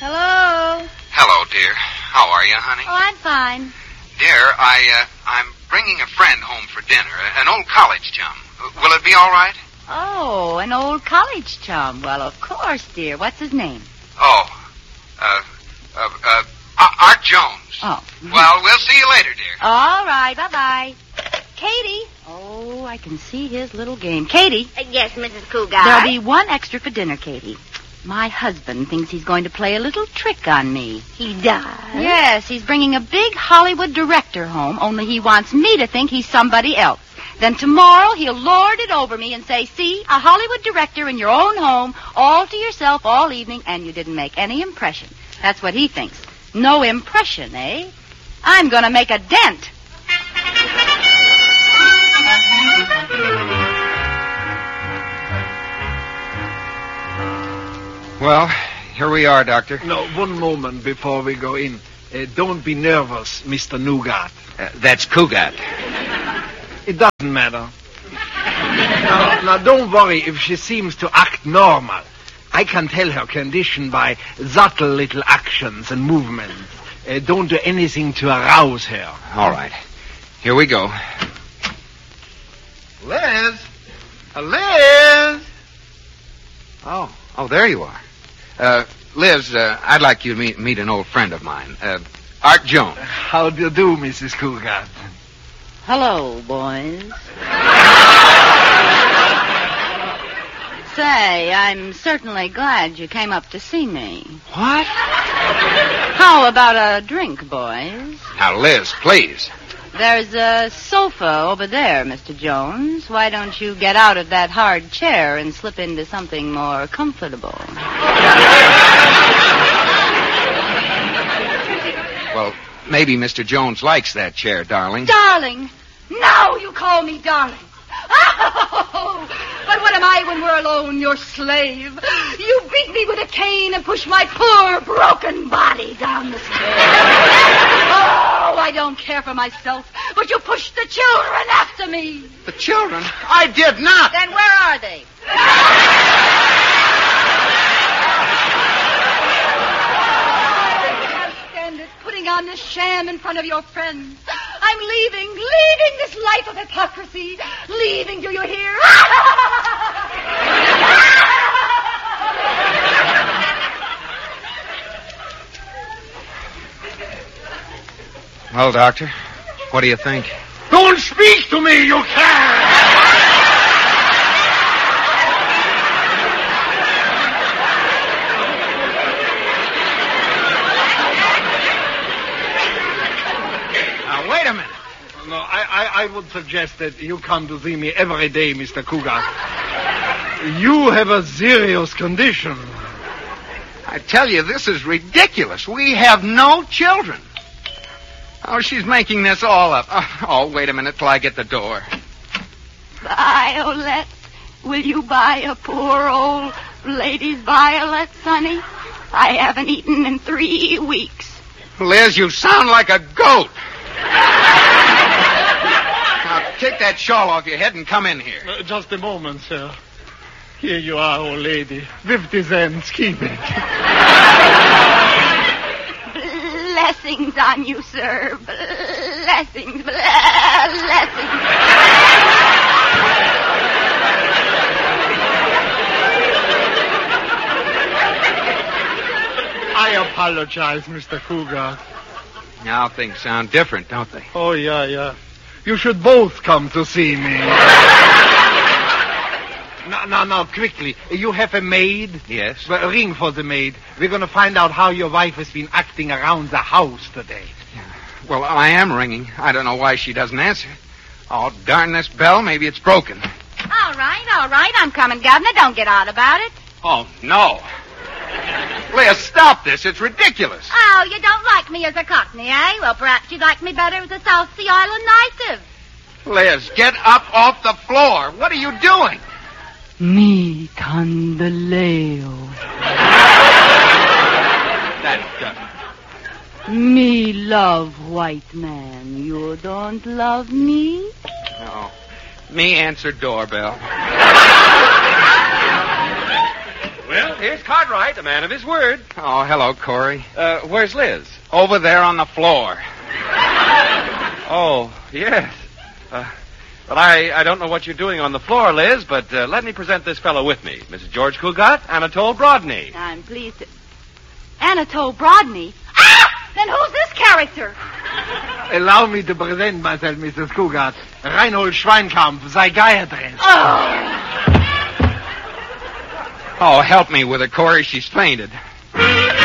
Hello? Hello, dear. How are you, honey? Oh, I'm fine. Dear, I'm bringing a friend home for dinner, an old college chum. Will it be all right? Oh, an old college chum. Well, of course, dear. What's his name? Oh, Art Jones. Oh. Well, we'll see you later, dear. All right. Bye-bye. Katie. Oh, I can see his little game. Katie. Yes, Mrs. Cougar. There'll be one extra for dinner, Katie. My husband thinks he's going to play a little trick on me. He does? Yes, he's bringing a big Hollywood director home, only he wants me to think he's somebody else. Then tomorrow he'll lord it over me and say, see, a Hollywood director in your own home, all to yourself all evening, and you didn't make any impression. That's what he thinks. No impression, eh? I'm going to make a dent. Well, here we are, Doctor. No, one moment before we go in. Don't be nervous, Mr. Nougat. That's Cougat. It doesn't matter. Now, don't worry if she seems to act normal. I can tell her condition by subtle little actions and movements. Don't do anything to arouse her. All right. Here we go. Liz! Liz! Oh, there you are. Liz, I'd like you to meet an old friend of mine, Art Jones. How do you do, Mrs. Cougar? Hello, boys. Say, I'm certainly glad you came up to see me. What? How about a drink, boys? Now, Liz, please. There's a sofa over there, Mr. Jones. Why don't you get out of that hard chair and slip into something more comfortable? Well, maybe Mr. Jones likes that chair, darling. Darling! Now you call me darling. Oh, but what am I when we're alone, your slave? You beat me with a cane and push my poor, broken body down the stairs. Oh, I don't care for myself, but you pushed the children after me. The children? I did not. Then where are they? I can't stand it, putting on this sham in front of your friends. I'm leaving this life of hypocrisy. Leaving, do you hear? Well, Doctor, what do you think? Don't speak to me, you can! Now, wait a minute. No, I would suggest that you come to see me every day, Mr. Cougar. You have a serious condition. I tell you, this is ridiculous. We have no children. Oh, she's making this all up. Oh, wait a minute till I get the door. Violet, will you buy a poor old lady's violets, honey? I haven't eaten in 3 weeks. Liz, you sound like a goat. Now, take that shawl off your head and come in here. Just a moment, sir. Here you are, old lady. 50 cents. Keep it. Blessings on you, sir. Blessings, blessings. I apologize, Mr. Cougar. Now things sound different, don't they? Oh, yeah. You should both come to see me. Now, quickly. You have a maid? Yes. Well, ring for the maid. We're going to find out how your wife has been acting around the house today. Well, I am ringing. I don't know why she doesn't answer. Oh, darn this bell. Maybe it's broken. All right. I'm coming, Governor. Don't get out about it. Oh, no. Liz, stop this. It's ridiculous. Oh, you don't like me as a Cockney, eh? Well, perhaps you'd like me better as a South Sea Island native. Liz, get up off the floor. What are you doing? Mi candeleo. Me love white man. You don't love me? No. Me answer doorbell. Well, here's Cartwright, a man of his word. Oh, hello, Corey. Where's Liz? Over there on the floor. Oh, yes. Well, I don't know what you're doing on the floor, Liz, but let me present this fellow with me. Mrs. George Cugat, Anatole Brodny. I'm pleased to... Anatole Brodny? Ah! Then who's this character? Allow me to present myself, Mrs. Cugat. Reinhold Schweinkampf, sei Geiertreff. Oh! Oh, help me with her, Corey. She's fainted.